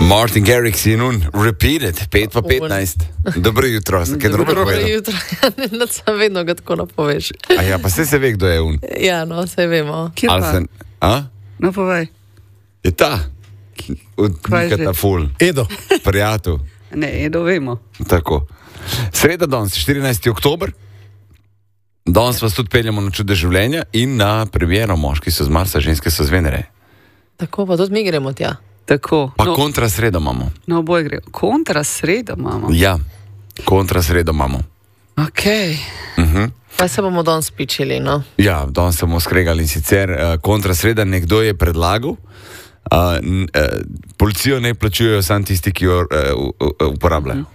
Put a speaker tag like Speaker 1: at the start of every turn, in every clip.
Speaker 1: Martin Garrix in Repeated, 5:15. Dobro jutro, kaj drugo
Speaker 2: Dobro
Speaker 1: povedal.
Speaker 2: jutro, ne sam vedno ga tako napoveš.
Speaker 1: A ja, pa se ve, kdo je un.
Speaker 2: Ja, no, saj vemo.
Speaker 3: Kje pa? No, povej.
Speaker 1: Je ta, od
Speaker 3: Kaj že?
Speaker 1: Nikata Ful,
Speaker 4: Edo.
Speaker 1: prijatelj.
Speaker 3: Ne, Edo vemo.
Speaker 1: Tako. Sreda danes, 14. oktober. Danes vas tudi peljemo na čude življenja in na premiero Moški so z Marsa, ženske so z Venere.
Speaker 2: Tako pa tudi mi gremo tja.
Speaker 3: Tako.
Speaker 1: Pa kontra sredo imamo.
Speaker 3: No, oboje gre. Kontra sredo imamo.
Speaker 1: Ja, kontra sredo imamo.
Speaker 3: Ok.
Speaker 2: Pa se bomo danes pičili, no.
Speaker 1: Ja, danes smo skregali in sicer kontra sreda nekdo je predlagal, policijo ne plačujejo samo tisti, ki jo uporabljajo.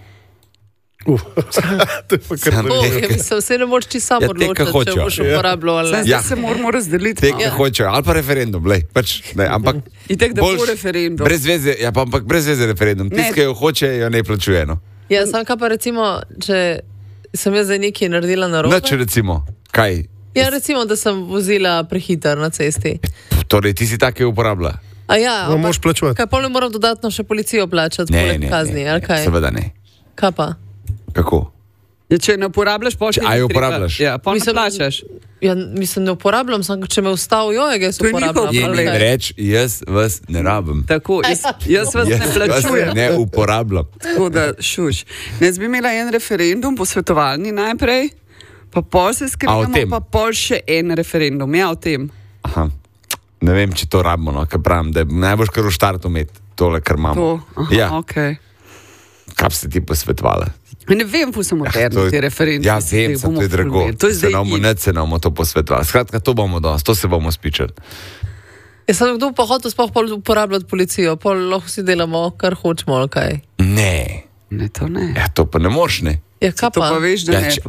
Speaker 4: To je pa kar
Speaker 1: Sam-
Speaker 4: dobro.
Speaker 2: Mislim, se ne moreš ti sam
Speaker 1: Ja, te,
Speaker 2: odločiti,
Speaker 1: ka
Speaker 2: če
Speaker 1: hočejo.
Speaker 2: boš uporabljal ali ne.
Speaker 3: Zdaj se moramo razdeliti.
Speaker 1: Te,
Speaker 3: malo.
Speaker 1: ki hočejo, ali pa referendum, lej, pač, ne, ampak
Speaker 3: Itek, da bo
Speaker 1: boljš-
Speaker 3: referendum.
Speaker 1: brez veze, ja, pa ampak brez veze referendum.
Speaker 3: Ne.
Speaker 1: Tisti, ki jo hoče, jo ne plačuje, no.
Speaker 2: Ja, sam kaj pa recimo, če sem jaz zdaj nekaj naredila narobe.
Speaker 1: Noč recimo, kaj?
Speaker 2: Ja, recimo, da sem vozila prehiter na cesti.
Speaker 1: Torej, ti si tak, ki jo uporablja?
Speaker 2: A ja,
Speaker 4: No,
Speaker 2: ampak
Speaker 4: moraš plačevati.
Speaker 2: kaj pol ne moram dodatno še policijo plačati, poleg kazni, ali kaj?
Speaker 1: seveda ne.
Speaker 2: Kaj pa?
Speaker 1: Kako?
Speaker 3: Ja, če ne uporabljaš, pošlji.
Speaker 1: A jo uporabljaš?
Speaker 3: Ja, pa ne
Speaker 2: Mislim-
Speaker 3: plačaš.
Speaker 2: Ja, mislim, ne uporabljam, samo če me ustavijo, jaz
Speaker 3: To je njihov
Speaker 2: uporabljam.
Speaker 3: problem.
Speaker 2: ali
Speaker 1: In
Speaker 2: kaj?
Speaker 1: reč, jaz vas ne rabim.
Speaker 3: Tako, jaz vas ne
Speaker 1: Jaz vas
Speaker 3: plačujem.
Speaker 1: ne uporabljam.
Speaker 3: Tako da, šuš. Ne, bi imela en referendum, posvetovalni najprej, pa pol se
Speaker 1: A o
Speaker 3: skrijemo,
Speaker 1: tem?
Speaker 3: pa pol še en referendum. Ja, o tem.
Speaker 1: Aha. Ne vem, če to rabimo, no, kaj pravim, da najboljš kar v štartu imeti tole, kar imamo.
Speaker 3: To, aha,
Speaker 1: Ja,
Speaker 3: ok.
Speaker 1: kaj bi se ti posvetovala?
Speaker 3: Ne vem, fu so moderni ti referendumi.
Speaker 1: Ja, vem,
Speaker 3: Jih
Speaker 1: sem
Speaker 3: bomo
Speaker 1: to je drago.
Speaker 3: imeli. To je zdaj
Speaker 1: Se nam to posvetovali. Skratka, to bomo danes, to se bomo spičali.
Speaker 2: Jaz sem kdo pa hotel sploh pol uporabljati policijo, pol lahko si delamo, kar hočemo, ali kaj.
Speaker 1: Ne,
Speaker 3: Ne, to ne.
Speaker 1: ja, to pa ne moreš, ne.
Speaker 2: Ja, kaj
Speaker 3: To pa
Speaker 2: pa?
Speaker 3: veš, da
Speaker 1: Ja,
Speaker 3: ne.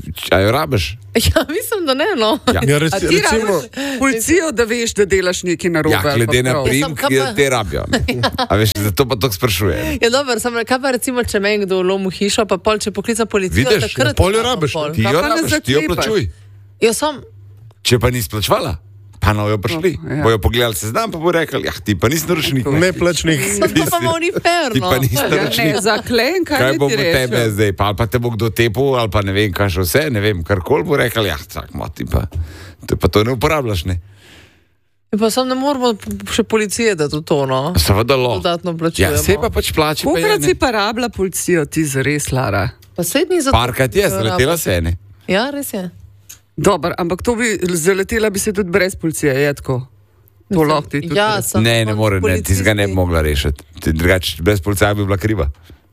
Speaker 1: a jo rabiš?
Speaker 2: Ja, mislim, da ne, no.
Speaker 1: Ja.
Speaker 4: Ja,
Speaker 3: A ti
Speaker 4: recimo,
Speaker 3: rabiš policijo, da veš, da delaš nekaj narobe.
Speaker 1: Ja,
Speaker 3: ali pa
Speaker 1: glede na
Speaker 3: prav?
Speaker 1: prim,
Speaker 2: Sem kaj
Speaker 1: ki
Speaker 2: pa-
Speaker 1: te rabijo. A veš, zato pa to sprašujem.
Speaker 2: Ja, dobro, sem kaj pa recimo, če me kdo lomi hišo, pa pol, če poklica policijo,
Speaker 1: Vidiš,
Speaker 2: takrat
Speaker 4: pol jo
Speaker 2: imamo
Speaker 4: rabiš,
Speaker 2: pol.
Speaker 1: Ti
Speaker 3: Kaj
Speaker 1: jo
Speaker 3: pa ne
Speaker 1: rabiš, ti jo
Speaker 3: zaklepaš?
Speaker 1: plačuj.
Speaker 2: Ja, sem,
Speaker 1: Če pa nisi plačvala, pa no jo prišli.
Speaker 3: Ja.
Speaker 1: Bojo pogledali seznam, pa bo rekel, ja, ti pa nisi naročnik.
Speaker 4: ne plačnik.
Speaker 2: to pa malo ni fair,
Speaker 1: Ti
Speaker 2: no.
Speaker 1: pa nisi
Speaker 3: Ja,
Speaker 1: naročnik.
Speaker 3: ne, zaklen, kaj,
Speaker 1: Kaj
Speaker 3: bi
Speaker 1: bo
Speaker 3: ti
Speaker 1: v tebe
Speaker 3: rečel?
Speaker 1: zdaj, pa, ali pa te bo kdo tepel, ali pa ne vem, kaj še vse, ne vem, karkoli bo rekel, ja, tak, ti pa to ne uporabljaš, ne.
Speaker 2: Ja, pa sem ne moramo še policije, da to, no.
Speaker 1: Seveda lo.
Speaker 2: Dodatno
Speaker 1: Ja,
Speaker 2: plačujemo.
Speaker 1: se pa pač plači. pa je,
Speaker 3: Kolikrat
Speaker 1: ne.
Speaker 3: si pa rabila policijo, ti zares, Lara?
Speaker 2: Pa sedni za to.
Speaker 1: Parkrat je, zaletela se, ne.
Speaker 2: Ja, res je.
Speaker 3: Dobar, ampak to bi zaletela bi se tudi brez policije, je tako. To lahko ti tudi.
Speaker 2: Ja, sem
Speaker 1: Ne more, ne, ti ga ne bi mogla rešiti. Drugače, brez policaja bi bila kriva.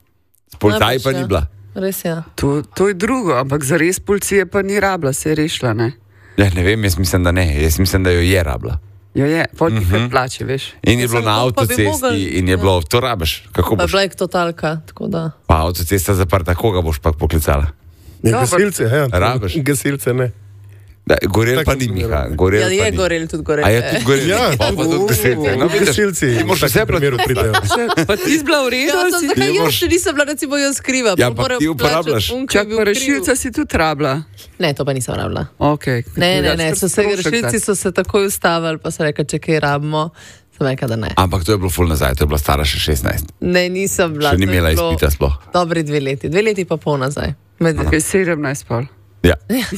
Speaker 1: S policaji pa
Speaker 2: Najbrž,
Speaker 1: ni
Speaker 2: ja.
Speaker 1: bila.
Speaker 2: Res je.
Speaker 3: To je drugo, ampak zares policije pa ni rabila, se je rešila, ne?
Speaker 1: Ja, ne vem, jaz mislim, da ne. Jaz mislim, da jo je rabila.
Speaker 3: Jo je, polki kar plače, veš.
Speaker 1: In je bilo
Speaker 2: Samo
Speaker 1: na
Speaker 2: to pa bi
Speaker 1: avtocesti
Speaker 2: mogli-
Speaker 1: in je bilo, to rabiš. Kako
Speaker 2: Pa
Speaker 1: boš?
Speaker 2: bila je totalka, tako da.
Speaker 1: Pa avtocesta zaprta, koga boš pa poklicala?
Speaker 4: Ja, gasilce, ja.
Speaker 1: Rabiš.
Speaker 4: Gasilce ne.
Speaker 1: Da, gorel
Speaker 4: Tako
Speaker 1: pa ni,
Speaker 4: sem
Speaker 1: Miha.
Speaker 4: razumel.
Speaker 1: Gorel
Speaker 2: Ja,
Speaker 1: pa
Speaker 2: je
Speaker 1: ni.
Speaker 2: gorel, tudi gorel.
Speaker 1: A je tudi gorel?
Speaker 4: Ja.
Speaker 1: Pa tudi gasilci. No, vidiš,
Speaker 4: Gasilci
Speaker 1: ti
Speaker 4: v
Speaker 1: moraš vse
Speaker 4: takem primeru pridejo.
Speaker 3: Pa ti si bila v redu,
Speaker 2: Ja,
Speaker 3: ali
Speaker 2: sem
Speaker 3: si
Speaker 2: zakaj
Speaker 1: Ti
Speaker 2: jaz
Speaker 1: moraš-
Speaker 2: še nisem bila, recimo, jaz kriva.
Speaker 1: Ja,
Speaker 2: pol
Speaker 1: pa
Speaker 2: moram
Speaker 1: ti uporabljaš.
Speaker 2: plačati,
Speaker 3: Čak
Speaker 2: ki je
Speaker 3: pa
Speaker 2: bil
Speaker 3: rešilca
Speaker 2: kriv.
Speaker 3: si tudi rabila.
Speaker 2: Ne, to pa nisem rabila.
Speaker 3: Okay.
Speaker 2: Ne, so se rešilci so se takoj ustavili, pa so rekli, če kaj rabimo. Sem rekla, da ne.
Speaker 1: Ampak to je bilo ful nazaj, to je bila stara še 16.
Speaker 2: Ne, nisem bila.
Speaker 1: Še ni
Speaker 2: to je
Speaker 1: imela
Speaker 2: bilo
Speaker 1: izpita sploh.
Speaker 2: Dobri 2 leti, 2 leti pa pol nazaj. Med,
Speaker 3: Okay, 17 pol.
Speaker 1: Ja.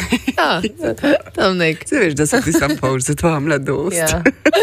Speaker 2: ja, tam nek.
Speaker 3: Se veš, da si ti sam pol za tvojo mladost.
Speaker 2: Ja.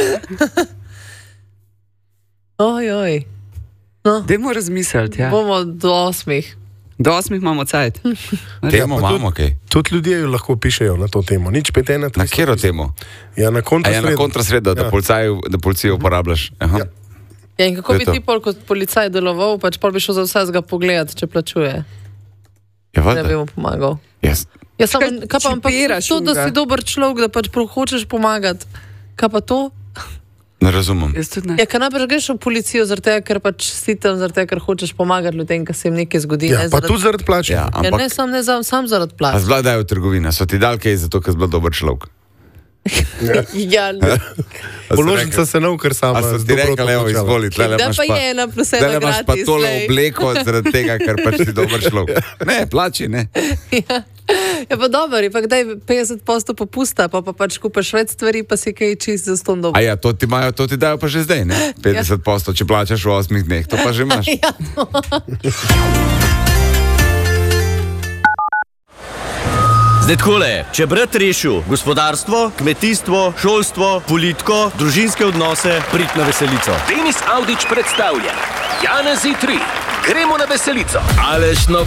Speaker 2: Ojoj. No,
Speaker 3: Dajmo razmisliti, ja.
Speaker 2: bomo do 8.
Speaker 3: Do 8 imamo cajt.
Speaker 1: Temo
Speaker 4: pa
Speaker 1: imamo, kaj?
Speaker 4: Tudi ljudje jo lahko pišejo na to temo. Nič 5-1.
Speaker 1: Na kjero temo?
Speaker 4: Ja, na
Speaker 1: A
Speaker 4: kontra
Speaker 1: je na
Speaker 4: sredo.
Speaker 1: kontrasredo, da
Speaker 4: Ja.
Speaker 1: policijo uporabljaš? Aha.
Speaker 4: Ja.
Speaker 2: Ja, in kako
Speaker 1: To je
Speaker 2: bi
Speaker 1: to.
Speaker 2: ti pol kot policaj deloval, pač pol bi šel za vsega pogledat, če plačuje.
Speaker 1: Ja,
Speaker 2: Ne bi
Speaker 1: valjda.
Speaker 2: mu pomagal.
Speaker 1: Jaz.
Speaker 2: Ja, samo,
Speaker 3: Kaj
Speaker 2: kaj pa ampak
Speaker 3: čipiraš
Speaker 2: to, da
Speaker 3: unga?
Speaker 2: si dober človek, da pač prav hočeš pomagati. Kaj pa to?
Speaker 1: Ne razumem.
Speaker 3: Jaz tudi ne.
Speaker 2: Ja, ker najprej greš v policijo, zaradi tega, ker pač si tam, zaradi tega, ker hočeš pomagati ljudem, ker se jim nekaj zgodi.
Speaker 4: Ja,
Speaker 2: ne,
Speaker 4: pa
Speaker 2: zaradi...
Speaker 4: tudi zaradi plače.
Speaker 1: Ja,
Speaker 2: Ja,
Speaker 1: ampak
Speaker 2: ne, sam zaradi
Speaker 1: a
Speaker 2: plač.
Speaker 1: zbladajo v trgovina, so ti dal kaj zato, ker si bil dober človek.
Speaker 2: Ja, ne.
Speaker 4: Položnica se nav, ker sama.
Speaker 1: A so ti rekli, evo, izvoli, tlele
Speaker 2: Da
Speaker 1: imaš
Speaker 2: pa
Speaker 1: pa,
Speaker 2: je ena plus ena
Speaker 1: tlele imaš pa
Speaker 2: gratis,
Speaker 1: tole
Speaker 2: glej.
Speaker 1: obleko zaradi tega, ker pač si dober človek. Ne, plači, ne.
Speaker 2: Ja, pa dobro, je pa kdaj 50% popusta, pa pač kupaš več stvari, pa si kaj čist za ston dobro.
Speaker 1: A ja, to ti dajo pa že zdaj, ne? 50%, če plačaš v 8 dneh, to pa že imaš.
Speaker 2: Ja,
Speaker 5: Zdaj takole, če brat rešil gospodarstvo, kmetijstvo, šolstvo, politiko, družinske odnose, prid na veselico.
Speaker 6: Denis Avdić predstavlja Janezi 3. Gremo na veselico.
Speaker 5: Aleš no